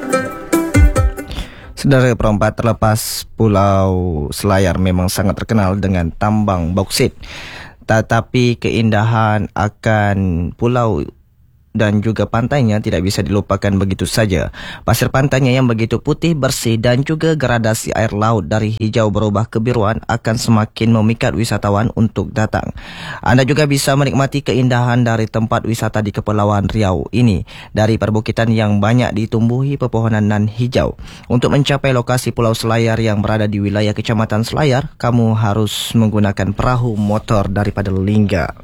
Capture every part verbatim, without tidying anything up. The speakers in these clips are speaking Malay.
Saudara perempat, terlepas Pulau Selayar memang sangat terkenal dengan tambang bauksit, tetapi keindahan akan pulau dan juga pantainya tidak bisa dilupakan begitu saja. Pasir pantainya yang begitu putih bersih dan juga gradasi air laut dari hijau berubah kebiruan akan semakin memikat wisatawan untuk datang. Anda juga bisa menikmati keindahan dari tempat wisata di Kepulauan Riau ini dari perbukitan yang banyak ditumbuhi pepohonan nan hijau. Untuk mencapai lokasi Pulau Selayar yang berada di wilayah Kecamatan Selayar, kamu harus menggunakan perahu motor daripada Lingga.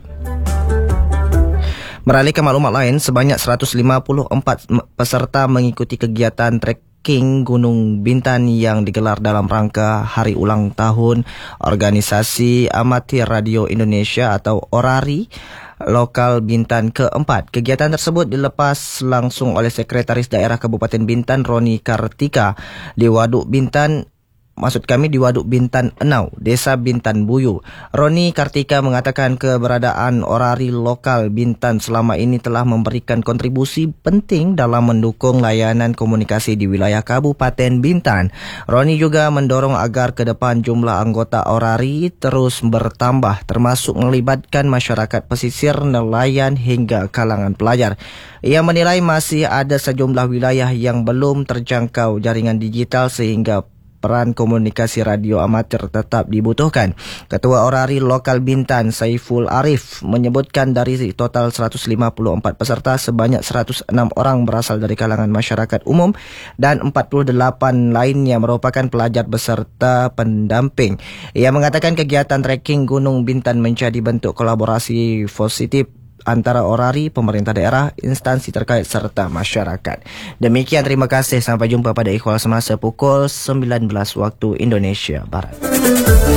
Beralih ke maklumat lain, sebanyak seratus lima puluh empat peserta mengikuti kegiatan trekking Gunung Bintan yang digelar dalam rangka hari ulang tahun Organisasi Amatir Radio Indonesia atau ORARI Lokal Bintan keempat. Kegiatan tersebut dilepas langsung oleh Sekretaris Daerah Kabupaten Bintan Roni Kartika di Waduk Bintan Maksud kami di Waduk Bintan Enau, Desa Bintan Buyu. Roni Kartika mengatakan keberadaan Orari Lokal Bintan selama ini telah memberikan kontribusi penting dalam mendukung layanan komunikasi di wilayah Kabupaten Bintan. Roni juga mendorong agar ke depan jumlah anggota Orari terus bertambah, termasuk melibatkan masyarakat pesisir, nelayan hingga kalangan pelajar. Ia menilai masih ada sejumlah wilayah yang belum terjangkau jaringan digital sehingga peran komunikasi radio amatir tetap dibutuhkan. Ketua Orari Lokal Bintan, Saiful Arif, menyebutkan dari total seratus lima puluh empat peserta, sebanyak seratus enam orang berasal dari kalangan masyarakat umum dan empat puluh delapan lainnya merupakan pelajar beserta pendamping. Ia mengatakan kegiatan trekking Gunung Bintan menjadi bentuk kolaborasi positif antara Orari, pemerintah daerah, instansi terkait serta masyarakat. Demikian, terima kasih. Sampai jumpa pada Ikhwal Semasa pukul sembilan belas waktu Indonesia Barat.